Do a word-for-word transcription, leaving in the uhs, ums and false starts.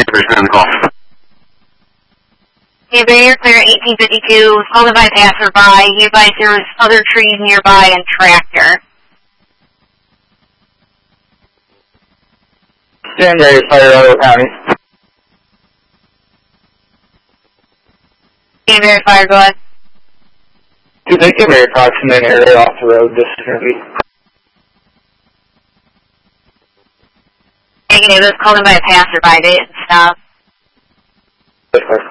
information on the call. Hey, Barrier Clear eighteen fifty-two was called by a passerby. He advised there was other trees nearby and tractor. Stand Barrier Fire, Ottawa County. Hey, Barrier Fire, go ahead. Do they give me approximate area off the road this is going to be? Negative, it was called by a passerby. They didn't stop. Okay.